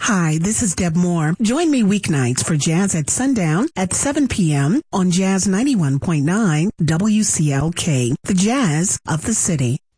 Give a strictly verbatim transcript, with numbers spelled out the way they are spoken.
Hi, this is Deb Moore. Join me weeknights for Jazz at Sundown at seven p.m. on Jazz ninety-one point nine W C L K, the Jazz of the City.